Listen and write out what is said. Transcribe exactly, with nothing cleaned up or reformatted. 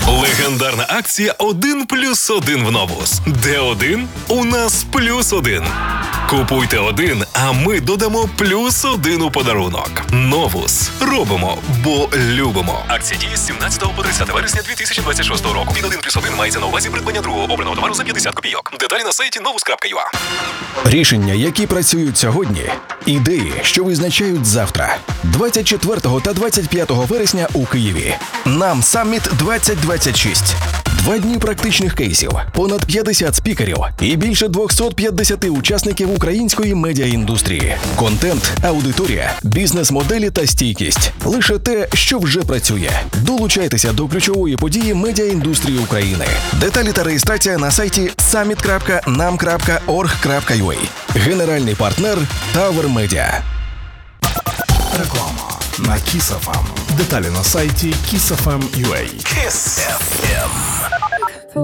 Легендарна акція один плюс один в Новус. Де один? У нас плюс один. Купуйте один, а ми додамо плюс один у подарунок. Новус. Робимо, бо любимо. Акція діє з сімнадцятого по тридцяте вересня дві тисячі двадцять шостого року. Від один плюс один мається на увазі придбання другого обраного товару за п'ятдесят копійок. Деталі на сайті новус крапка ю а. Рішення, які працюють сьогодні. Ідеї, що визначають завтра. двадцять четвертого та двадцять п'ятого вересня у Києві. Нам Саміт двадцять двадцять шість. Два дні практичних кейсів, понад п'ятдесят спікерів і більше двісті п'ятдесят учасників української медіаіндустрії. Контент, аудиторія, бізнес-моделі та стійкість. Лише те, що вже працює. Долучайтеся до ключової події медіаіндустрії України. Деталі та реєстрація на сайті саміт крапка нам крапка орг крапка ю а. Генеральний партнер Tower Media. Реклама на Kiss еф ем. Деталі на сайті кіс еф ем крапка ю а. Kiss еф ем.